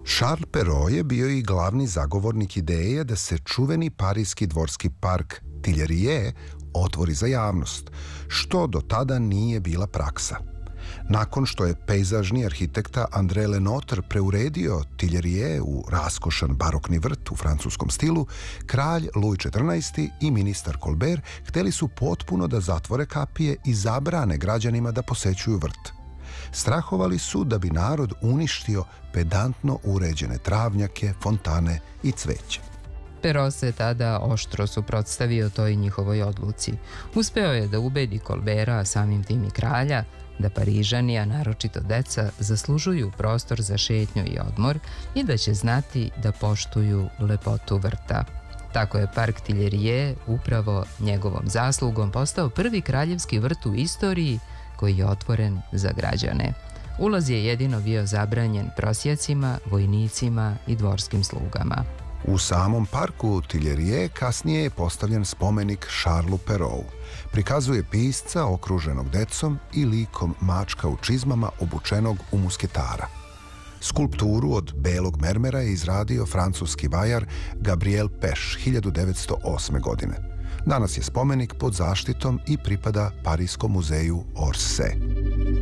Charles Perrault je bio i glavni zagovornik ideje da se čuveni parijski dvorski park Tuileries otvori za javnost, što do tada nije bila praksa. Nakon što je pejzažni arhitekta André Lenotre preuredio Tuileries u raskošan barokni vrt u francuskom stilu, kralj Louis XIV i ministar Colbert hteli su potpuno da zatvore kapije i zabrane građanima da posećuju vrt. Strahovali su da bi narod uništio pedantno uređene travnjake, fontane i cveće. Perrault se tada oštro suprotstavio toj njihovoj odluci. Uspeo je da ubedi Colberta, a samim tim i kralja, da Parižani, a naročito deca, zaslužuju prostor za šetnju i odmor i da će znati da poštuju lepotu vrta. Tako je park Tuileries upravo njegovom zaslugom postao prvi kraljevski vrt u istoriji koji je otvoren za građane. Ulaz je jedino bio zabranjen prosjecima, vojnicima i dvorskim slugama. U samom parku Tuileries kasnije je postavljen spomenik Charlesu Perraultu. Prikazuje pisca okruženog decom i likom mačka u čizmama obučenog u musketara. Skulpturu od belog mermera je izradio francuski vajar Gabriel Pech 1908. godine. Danas je spomenik pod zaštitom i pripada Parijskom muzeju Orsay.